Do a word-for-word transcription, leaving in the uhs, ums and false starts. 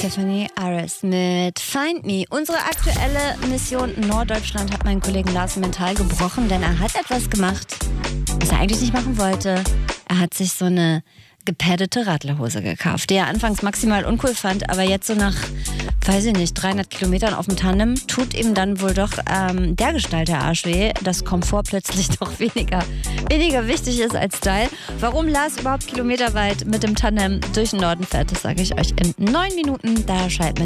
Tiffany Aris mit Find Me. Unsere aktuelle Mission Norddeutschland hat meinen Kollegen Lars mental gebrochen, denn er hat etwas gemacht, was er eigentlich nicht machen wollte. Er hat sich so eine gepaddete Radlerhose gekauft, die er anfangs maximal uncool fand, aber jetzt so nach, weiß ich nicht, dreihundert Kilometern auf dem Tandem tut ihm dann wohl doch ähm, dergestalt der Arsch weh, dass Komfort plötzlich doch weniger, weniger wichtig ist als Style. Warum Lars überhaupt kilometerweit mit dem Tandem durch den Norden fährt, das sage ich euch in neun Minuten. Da schalten wir